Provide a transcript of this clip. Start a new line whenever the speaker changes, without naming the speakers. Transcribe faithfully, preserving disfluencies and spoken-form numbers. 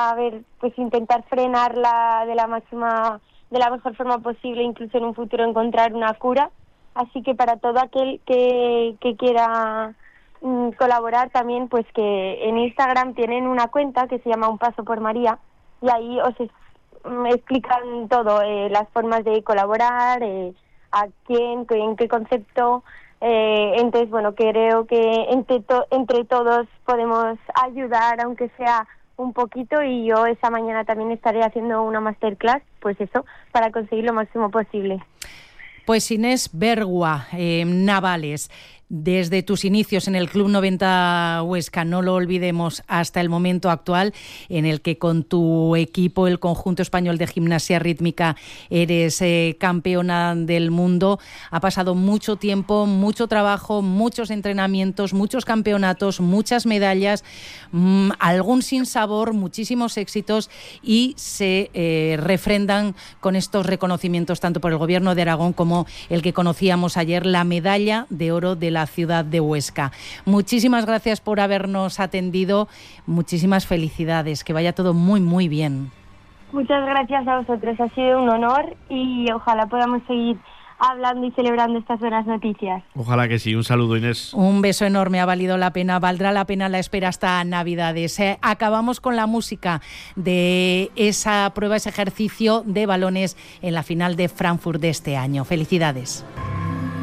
a ver, pues intentar frenarla de la máxima, de la mejor forma posible, incluso en un futuro encontrar una cura. Así que para todo aquel que, que quiera mm, colaborar también, pues que en Instagram tienen una cuenta que se llama Un Paso por María, y ahí os es, mm, explican todo, eh, las formas de colaborar, eh, a quién, en qué concepto. Eh, entonces, bueno, creo que entre, to- entre todos podemos ayudar, aunque sea un poquito, y yo esa mañana también estaré haciendo una masterclass, pues eso, para conseguir lo máximo posible.
Pues Inés Bergua, eh, Navales, desde tus inicios en el Club noventa Huesca, no lo olvidemos, hasta el momento actual en el que con tu equipo, el Conjunto Español de Gimnasia Rítmica, eres eh, campeona del mundo. Ha pasado mucho tiempo, mucho trabajo, muchos entrenamientos, muchos campeonatos, muchas medallas, mmm, algún sinsabor, muchísimos éxitos, y se eh, refrendan con estos reconocimientos tanto por el Gobierno de Aragón como el que conocíamos ayer, la medalla de oro de la ciudad de Huesca. Muchísimas gracias por habernos atendido, muchísimas felicidades, que vaya todo muy muy bien.
Muchas gracias a vosotros, ha sido un honor y ojalá podamos seguir hablando y celebrando estas buenas noticias.
Ojalá que sí. Un saludo, Inés.
Un beso enorme, ha valido la pena, valdrá la pena la espera hasta Navidades. Eh, acabamos con la música de esa prueba, ese ejercicio de balones en la final de Frankfurt de este año. Felicidades.